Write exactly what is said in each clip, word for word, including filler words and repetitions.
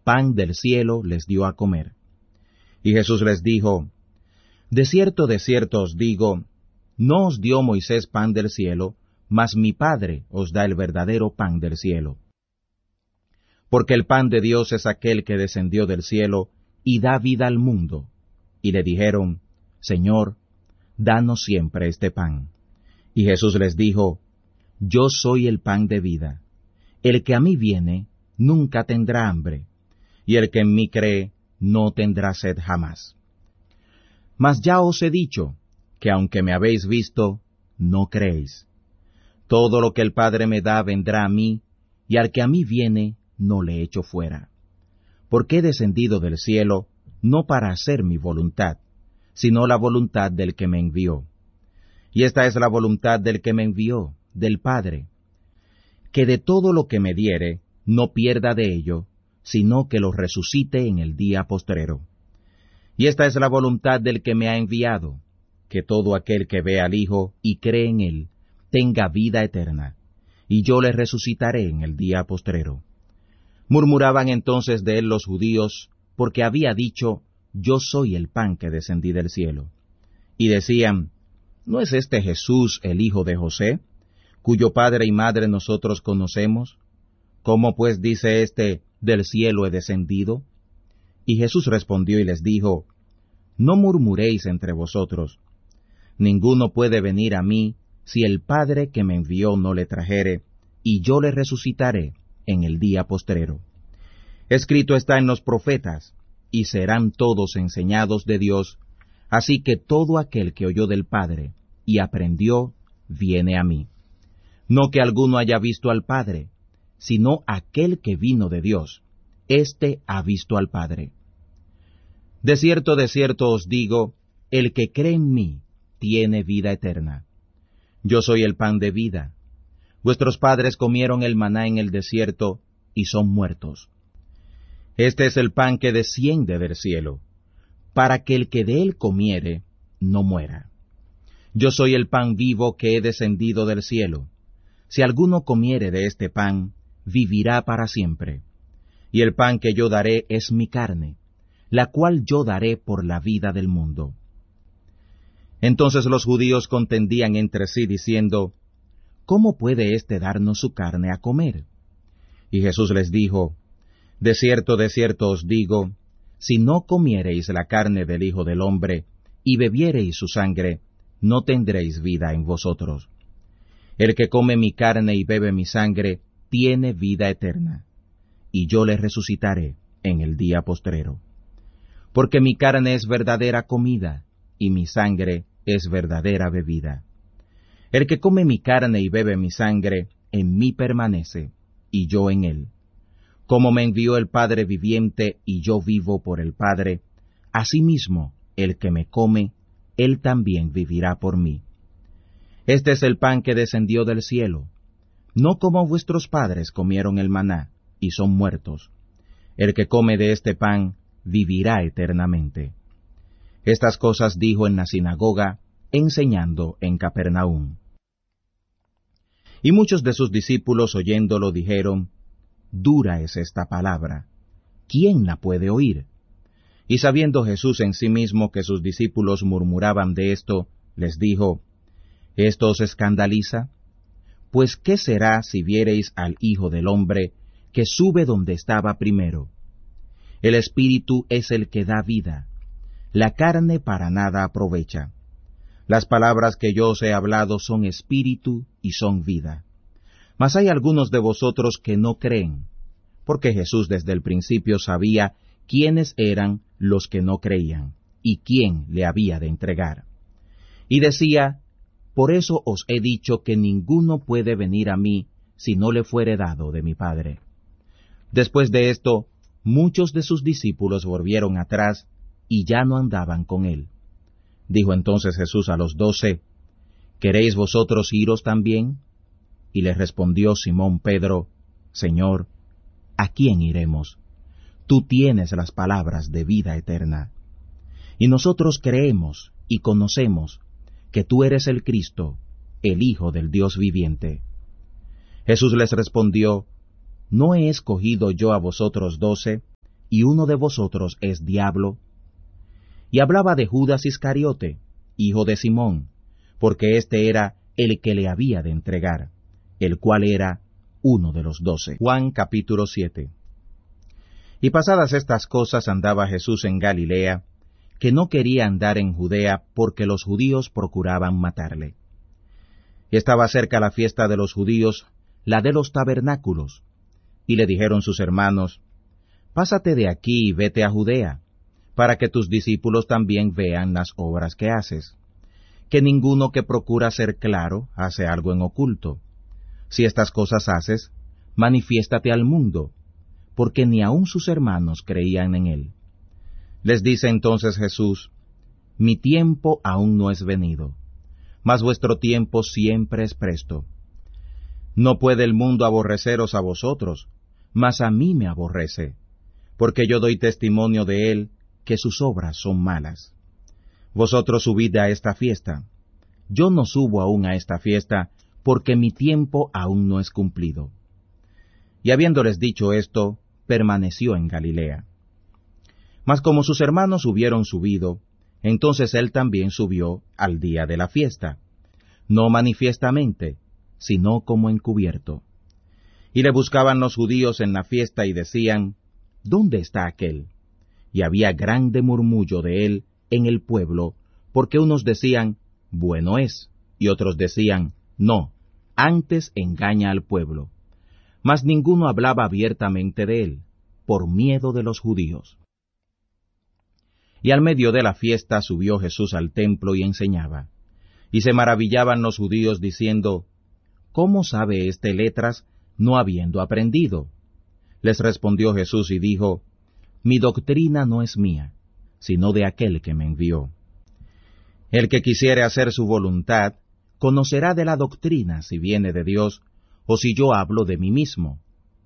pan del cielo les dio a comer. Y Jesús les dijo, De cierto, de cierto os digo, no os dio Moisés pan del cielo, mas mi Padre os da el verdadero pan del cielo. Porque el pan de Dios es aquel que descendió del cielo y da vida al mundo. Y le dijeron, Señor, danos siempre este pan. Y Jesús les dijo, Yo soy el pan de vida. El que a mí viene, nunca tendrá hambre, y el que en mí cree, no tendrá sed jamás. Mas ya os he dicho, que aunque me habéis visto, no creéis. Todo lo que el Padre me da vendrá a mí, y al que a mí viene, no le echo fuera. Porque he descendido del cielo, no para hacer mi voluntad, sino la voluntad del que me envió. Y esta es la voluntad del que me envió, del Padre, que de todo lo que me diere, no pierda de ello, sino que lo resucite en el día postrero. Y esta es la voluntad del que me ha enviado, que todo aquel que ve al Hijo y cree en él, tenga vida eterna, y yo le resucitaré en el día postrero. Murmuraban entonces de él los judíos, porque había dicho, Yo soy el pan que descendí del cielo. Y decían, ¿no es este Jesús el hijo de José, cuyo padre y madre nosotros conocemos? ¿Cómo pues dice éste, del cielo he descendido? Y Jesús respondió y les dijo, No murmuréis entre vosotros. Ninguno puede venir a mí, si el Padre que me envió no le trajere, y yo le resucitaré en el día postrero. Escrito está en los profetas, y serán todos enseñados de Dios, así que todo aquel que oyó del Padre, y aprendió, viene a mí. No que alguno haya visto al Padre, sino aquel que vino de Dios, éste ha visto al Padre. De cierto, de cierto os digo, el que cree en mí, tiene vida eterna. Yo soy el pan de vida. Vuestros padres comieron el maná en el desierto, y son muertos. Este es el pan que desciende del cielo, para que el que de él comiere, no muera. Yo soy el pan vivo que he descendido del cielo. Si alguno comiere de este pan, vivirá para siempre. Y el pan que yo daré es mi carne, la cual yo daré por la vida del mundo. Entonces los judíos contendían entre sí, diciendo, ¿Cómo puede éste darnos su carne a comer? Y Jesús les dijo, De cierto, de cierto os digo, si no comiereis la carne del Hijo del Hombre, y bebiereis su sangre, no tendréis vida en vosotros. El que come mi carne y bebe mi sangre, tiene vida eterna, y yo le resucitaré en el día postrero. Porque mi carne es verdadera comida, y mi sangre es verdadera bebida. El que come mi carne y bebe mi sangre, en mí permanece, y yo en él. Como me envió el Padre viviente, y yo vivo por el Padre, asimismo, el que me come, él también vivirá por mí. Este es el pan que descendió del cielo, no como vuestros padres comieron el maná, y son muertos. El que come de este pan, vivirá eternamente. Estas cosas dijo en la sinagoga, enseñando en Capernaum. Y muchos de sus discípulos oyéndolo dijeron, Dura es esta palabra, ¿quién la puede oír? Y sabiendo Jesús en sí mismo que sus discípulos murmuraban de esto, les dijo, ¿Esto os escandaliza? Pues ¿qué será si viereis al Hijo del Hombre, que sube donde estaba primero? El Espíritu es el que da vida, la carne para nada aprovecha. Las palabras que yo os he hablado son espíritu y son vida. Mas hay algunos de vosotros que no creen, porque Jesús desde el principio sabía quiénes eran los que no creían, y quién le había de entregar. Y decía, Por eso os he dicho que ninguno puede venir a mí, si no le fuere dado de mi Padre. Después de esto, muchos de sus discípulos volvieron atrás, y ya no andaban con él. Dijo entonces Jesús a los doce, ¿Queréis vosotros iros también? Y les respondió Simón Pedro, Señor, ¿a quién iremos? Tú tienes las palabras de vida eterna. Y nosotros creemos y conocemos que tú eres el Cristo, el Hijo del Dios viviente. Jesús les respondió, ¿no he escogido yo a vosotros doce, y uno de vosotros es diablo? Y hablaba de Judas Iscariote, hijo de Simón, porque éste era el que le había de entregar, el cual era uno de los doce. Juan capítulo siete. Y pasadas estas cosas andaba Jesús en Galilea, que no quería andar en Judea porque los judíos procuraban matarle. Y estaba cerca la fiesta de los judíos, la de los tabernáculos. Y le dijeron sus hermanos, Pásate de aquí y vete a Judea, para que tus discípulos también vean las obras que haces. Que ninguno que procura ser claro hace algo en oculto. Si estas cosas haces, manifiéstate al mundo, porque ni aun sus hermanos creían en él. Les dice entonces Jesús, Mi tiempo aún no es venido, mas vuestro tiempo siempre es presto. No puede el mundo aborreceros a vosotros, mas a mí me aborrece, porque yo doy testimonio de él que sus obras son malas. Vosotros subid a esta fiesta. Yo no subo aún a esta fiesta, porque mi tiempo aún no es cumplido. Y habiéndoles dicho esto, permaneció en Galilea. Mas como sus hermanos hubieron subido, entonces él también subió al día de la fiesta, no manifiestamente, sino como encubierto. Y le buscaban los judíos en la fiesta y decían, ¿Dónde está aquel? Y había grande murmullo de él en el pueblo, porque unos decían, Bueno es, y otros decían, No, antes engaña al pueblo. Mas ninguno hablaba abiertamente de él, por miedo de los judíos. Y al medio de la fiesta subió Jesús al templo y enseñaba. Y se maravillaban los judíos diciendo, ¿Cómo sabe éste letras, no habiendo aprendido? Les respondió Jesús y dijo, Mi doctrina no es mía, sino de aquel que me envió. El que quisiere hacer su voluntad, conocerá de la doctrina si viene de Dios, o si yo hablo de mí mismo.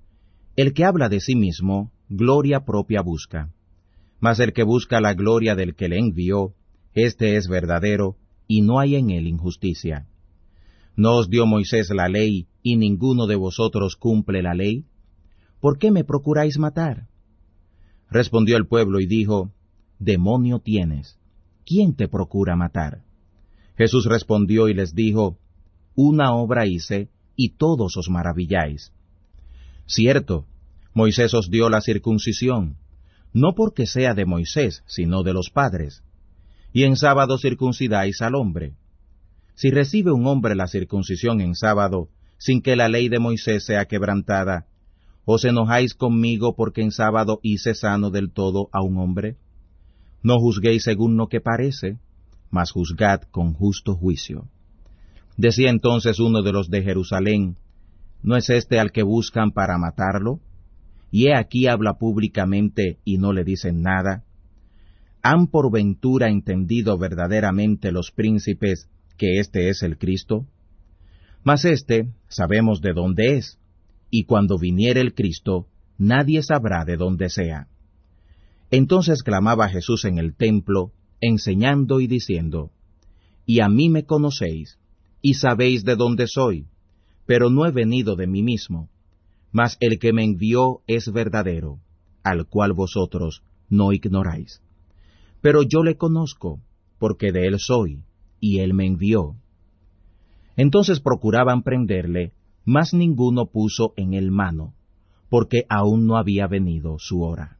El que habla de sí mismo, gloria propia busca. Mas el que busca la gloria del que le envió, éste es verdadero, y no hay en él injusticia. ¿No os dio Moisés la ley, y ninguno de vosotros cumple la ley? ¿Por qué me procuráis matar? Respondió el pueblo y dijo, Demonio tienes, ¿quién te procura matar? Jesús respondió y les dijo, Una obra hice, y todos os maravilláis. Cierto, Moisés os dio la circuncisión, no porque sea de Moisés, sino de los padres. Y en sábado circuncidáis al hombre. Si recibe un hombre la circuncisión en sábado, sin que la ley de Moisés sea quebrantada, ¿os enojáis conmigo porque en sábado hice sano del todo a un hombre? No juzguéis según lo que parece, mas juzgad con justo juicio. Decía entonces uno de los de Jerusalén, ¿no es este al que buscan para matarlo? Y he aquí habla públicamente y no le dicen nada. ¿Han por ventura entendido verdaderamente los príncipes que éste es el Cristo? Mas éste sabemos de dónde es, y cuando viniere el Cristo, nadie sabrá de dónde sea. Entonces clamaba Jesús en el templo, enseñando y diciendo, Y a mí me conocéis, y sabéis de dónde soy, pero no he venido de mí mismo, mas el que me envió es verdadero, al cual vosotros no ignoráis. Pero yo le conozco, porque de él soy, y él me envió. Entonces procuraban prenderle, mas ninguno puso en él mano, porque aún no había venido su hora.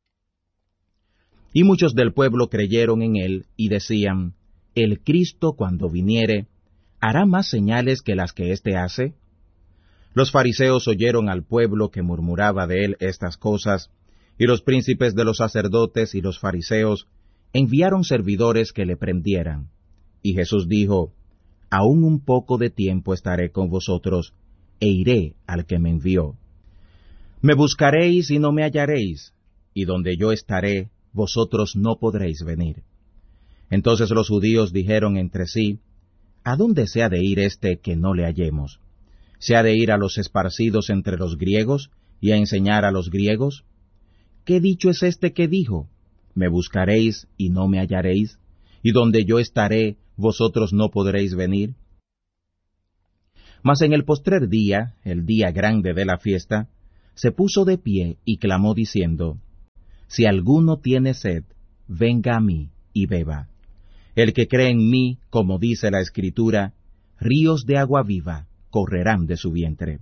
Y muchos del pueblo creyeron en él, y decían, El Cristo cuando viniere, ¿hará más señales que las que éste hace? Los fariseos oyeron al pueblo que murmuraba de él estas cosas, y los príncipes de los sacerdotes y los fariseos enviaron servidores que le prendieran. Y Jesús dijo, Aún un poco de tiempo estaré con vosotros, e iré al que me envió. Me buscaréis y no me hallaréis, y donde yo estaré, vosotros no podréis venir. Entonces los judíos dijeron entre sí, ¿A dónde se ha de ir éste que no le hallemos? ¿Se ha de ir a los esparcidos entre los griegos, y a enseñar a los griegos? ¿Qué dicho es este que dijo? Me buscaréis y no me hallaréis, y donde yo estaré, vosotros no podréis venir. Mas en el postrer día, el día grande de la fiesta, se puso de pie y clamó diciendo, Si alguno tiene sed, venga a mí y beba. El que cree en mí, como dice la Escritura, ríos de agua viva correrán de su vientre.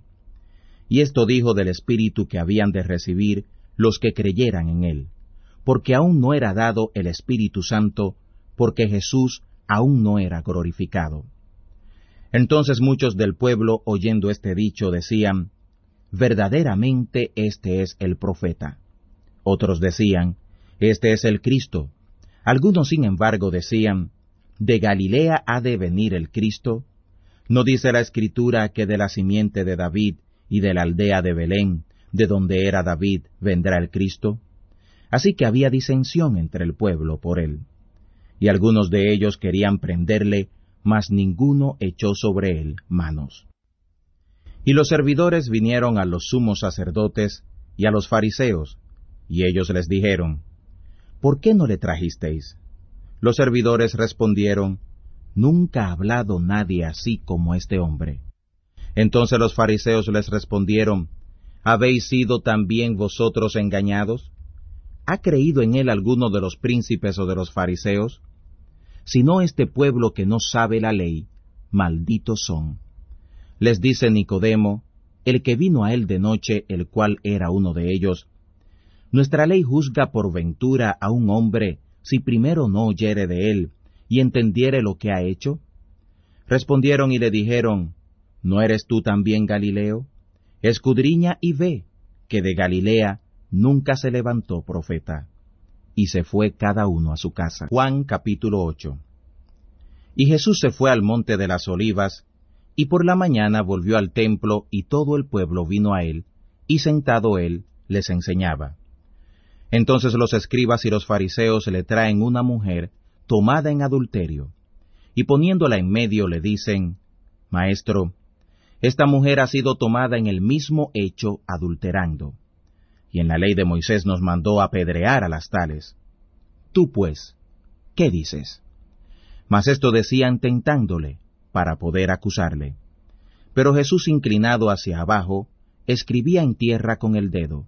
Y esto dijo del Espíritu que habían de recibir los que creyeran en él, porque aún no era dado el Espíritu Santo, porque Jesús aún no era glorificado. Entonces muchos del pueblo, oyendo este dicho, decían, verdaderamente este es el profeta. Otros decían, este es el Cristo. Algunos, sin embargo, decían, ¿de Galilea ha de venir el Cristo? ¿No dice la Escritura que de la simiente de David y de la aldea de Belén, de donde era David, vendrá el Cristo? Así que había disensión entre el pueblo por él. Y algunos de ellos querían prenderle, mas ninguno echó sobre él manos. Y los servidores vinieron a los sumos sacerdotes y a los fariseos, y ellos les dijeron, ¿por qué no le trajisteis? Los servidores respondieron, nunca ha hablado nadie así como este hombre. Entonces los fariseos les respondieron, ¿habéis sido también vosotros engañados? ¿Ha creído en él alguno de los príncipes o de los fariseos? Si no este pueblo que no sabe la ley, malditos son. Les dice Nicodemo, el que vino a él de noche, el cual era uno de ellos, ¿nuestra ley juzga por ventura a un hombre si primero no oyere de él y entendiere lo que ha hecho? Respondieron y le dijeron, ¿no eres tú también Galileo? Escudriña y ve, que de Galilea nunca se levantó profeta. Y se fue cada uno a su casa. Juan capítulo ocho. Y Jesús se fue al monte de las Olivas, y por la mañana volvió al templo, y todo el pueblo vino a él, y sentado él les enseñaba. Entonces los escribas y los fariseos le traen una mujer tomada en adulterio, y poniéndola en medio le dicen, Maestro, esta mujer ha sido tomada en el mismo hecho adulterando. Y en la ley de Moisés nos mandó apedrear a las tales. Tú pues, ¿qué dices? Mas esto decían tentándole, para poder acusarle. Pero Jesús, inclinado hacia abajo, escribía en tierra con el dedo.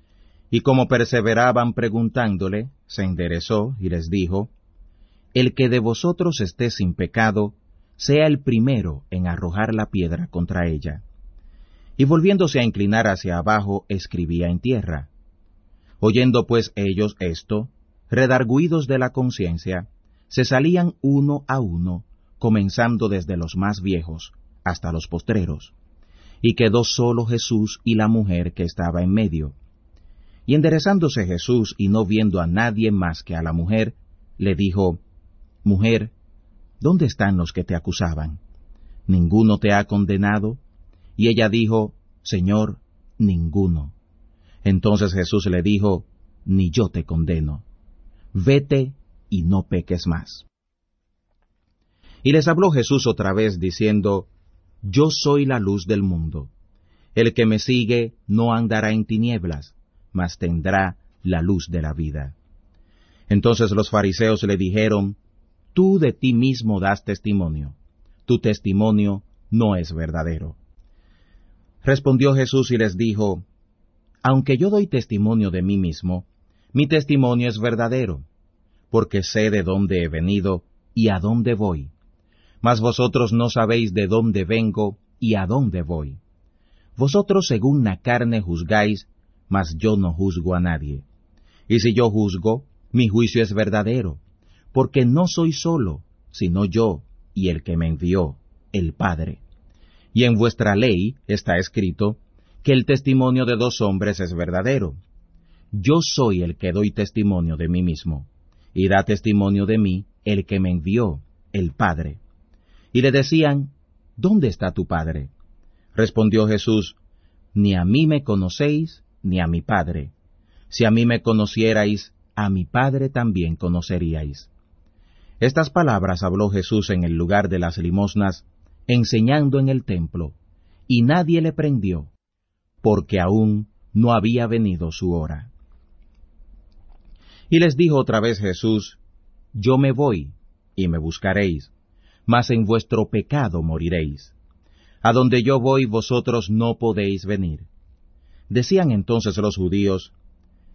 Y como perseveraban preguntándole, se enderezó y les dijo, El que de vosotros esté sin pecado, sea el primero en arrojar la piedra contra ella. Y volviéndose a inclinar hacia abajo, escribía en tierra. Oyendo pues ellos esto, redargüidos de la conciencia, se salían uno a uno, comenzando desde los más viejos hasta los postreros. Y quedó solo Jesús y la mujer que estaba en medio. Y enderezándose Jesús y no viendo a nadie más que a la mujer, le dijo, Mujer, ¿dónde están los que te acusaban? ¿Ninguno te ha condenado? Y ella dijo, Señor, ninguno. Entonces Jesús le dijo, Ni yo te condeno. Vete y no peques más. Y les habló Jesús otra vez, diciendo, Yo soy la luz del mundo. El que me sigue no andará en tinieblas, mas tendrá la luz de la vida. Entonces los fariseos le dijeron, Tú de ti mismo das testimonio. Tu testimonio no es verdadero. Respondió Jesús y les dijo, Aunque yo doy testimonio de mí mismo, mi testimonio es verdadero, porque sé de dónde he venido y a dónde voy. Mas vosotros no sabéis de dónde vengo y a dónde voy. Vosotros según la carne juzgáis, mas yo no juzgo a nadie. Y si yo juzgo, mi juicio es verdadero, porque no soy solo, sino yo y el que me envió, el Padre. Y en vuestra ley está escrito que el testimonio de dos hombres es verdadero. Yo soy el que doy testimonio de mí mismo, y da testimonio de mí el que me envió, el Padre. Y le decían, ¿dónde está tu Padre? Respondió Jesús, Ni a mí me conocéis, ni a mi Padre. Si a mí me conocierais, a mi Padre también conoceríais. Estas palabras habló Jesús en el lugar de las limosnas, enseñando en el templo, y nadie le prendió, porque aún no había venido su hora. Y les dijo otra vez Jesús, Yo me voy, y me buscaréis, mas en vuestro pecado moriréis. A donde yo voy vosotros no podéis venir. Decían entonces los judíos,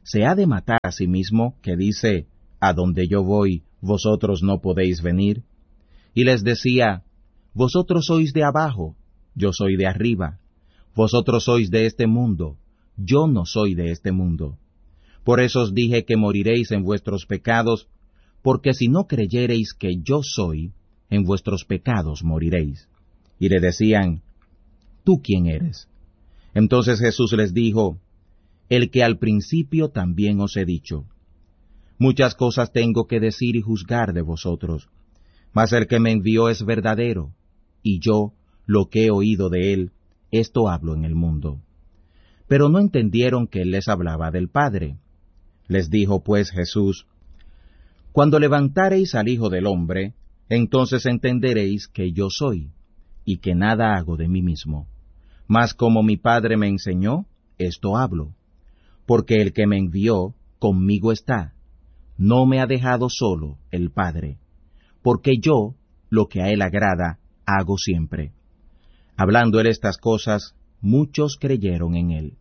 ¿se ha de matar a sí mismo, que dice, a donde yo voy, vosotros no podéis venir? Y les decía, vosotros sois de abajo, yo soy de arriba. Vosotros sois de este mundo, yo no soy de este mundo. Por eso os dije que moriréis en vuestros pecados, porque si no creyereis que yo soy, en vuestros pecados moriréis. Y le decían, ¿tú quién eres? Entonces Jesús les dijo, el que al principio también os he dicho. Muchas cosas tengo que decir y juzgar de vosotros, mas el que me envió es verdadero, y yo, lo que he oído de él, esto hablo en el mundo. Pero no entendieron que él les hablaba del Padre. Les dijo pues Jesús, cuando levantareis al Hijo del Hombre, entonces entenderéis que yo soy, y que nada hago de mí mismo. Mas como mi Padre me enseñó, esto hablo. Porque el que me envió, conmigo está. No me ha dejado solo el Padre. Porque yo, lo que a él agrada, hago siempre. Hablando él estas cosas, muchos creyeron en él.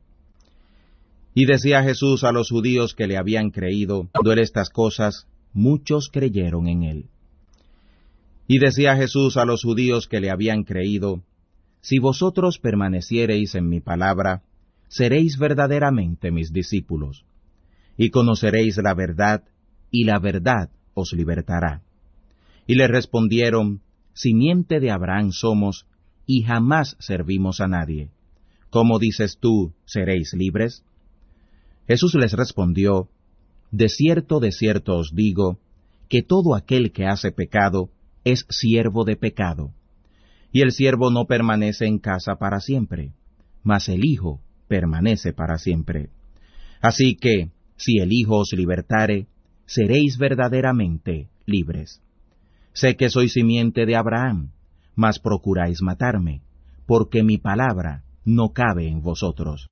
Y decía Jesús a los judíos que le habían creído, hablando él estas cosas, muchos creyeron en él. Y decía Jesús a los judíos que le habían creído, si vosotros permaneciereis en mi palabra, seréis verdaderamente mis discípulos, y conoceréis la verdad, y la verdad os libertará. Y le respondieron, simiente de Abraham somos, y jamás servimos a nadie. ¿Cómo dices tú, seréis libres? Jesús les respondió, de cierto, de cierto os digo, que todo aquel que hace pecado es siervo de pecado. Y el siervo no permanece en casa para siempre, mas el Hijo permanece para siempre. Así que, si el Hijo os libertare, seréis verdaderamente libres. Sé que soy simiente de Abraham, mas procuráis matarme, porque mi palabra no cabe en vosotros.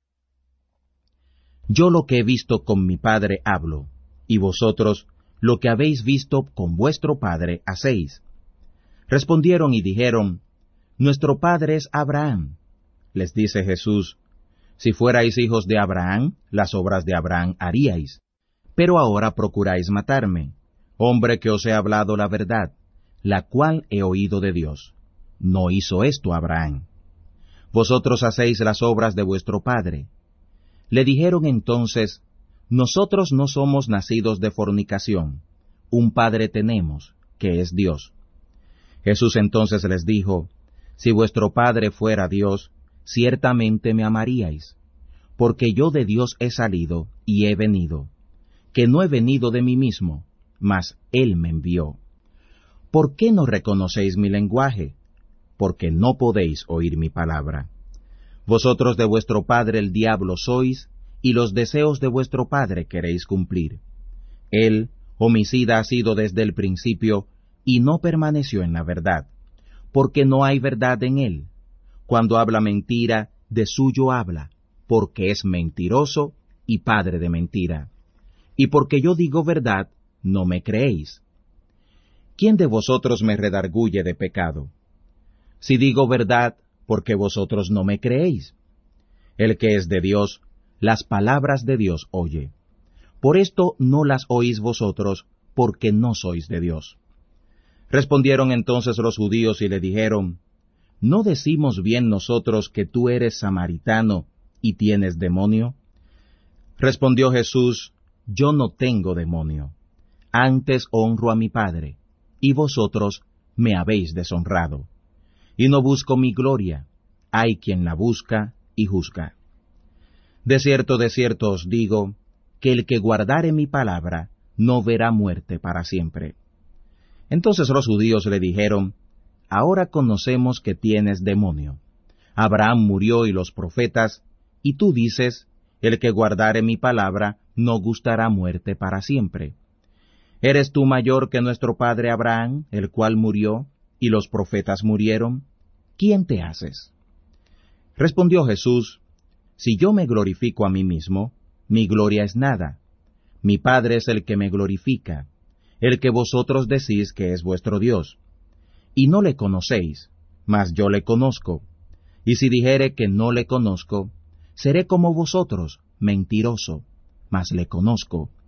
Yo lo que he visto con mi Padre hablo, y vosotros lo que habéis visto con vuestro padre hacéis. Respondieron y dijeron, nuestro padre es Abraham. Les dice Jesús, si fuerais hijos de Abraham, las obras de Abraham haríais. Pero ahora procuráis matarme, hombre que os he hablado la verdad, la cual he oído de Dios. No hizo esto Abraham. Vosotros hacéis las obras de vuestro padre. Le dijeron entonces, nosotros no somos nacidos de fornicación, un padre tenemos, que es Dios. Jesús entonces les dijo, si vuestro padre fuera Dios, ciertamente me amaríais, porque yo de Dios he salido y he venido, que no he venido de mí mismo, mas Él me envió. ¿Por qué no reconocéis mi lenguaje? Porque no podéis oír mi palabra. Vosotros de vuestro padre el diablo sois, y los deseos de vuestro padre queréis cumplir. Él, homicida ha sido desde el principio, y no permaneció en la verdad, porque no hay verdad en él. Cuando habla mentira, de suyo habla, porque es mentiroso y padre de mentira. Y porque yo digo verdad, no me creéis. ¿Quién de vosotros me redarguye de pecado? Si digo verdad, ¿por qué vosotros no me creéis? El que es de Dios, las palabras de Dios oye. Por esto no las oís vosotros, porque no sois de Dios. Respondieron entonces los judíos y le dijeron, ¿no decimos bien nosotros que tú eres samaritano y tienes demonio? Respondió Jesús, yo no tengo demonio, antes honro a mi Padre, y vosotros me habéis deshonrado. Y no busco mi gloria, hay quien la busca y juzga. De cierto, de cierto os digo, que el que guardare mi palabra no verá muerte para siempre. Entonces los judíos le dijeron, ahora conocemos que tienes demonio. Abraham murió y los profetas, y tú dices, el que guardare mi palabra no gustará muerte para siempre. ¿Eres tú mayor que nuestro padre Abraham, el cual murió, y los profetas murieron? ¿Quién te haces? Respondió Jesús, si yo me glorifico a mí mismo, mi gloria es nada. Mi Padre es el que me glorifica, el que vosotros decís que es vuestro Dios. Y no le conocéis, mas yo le conozco. Y si dijere que no le conozco, seré como vosotros, mentiroso, mas le conozco.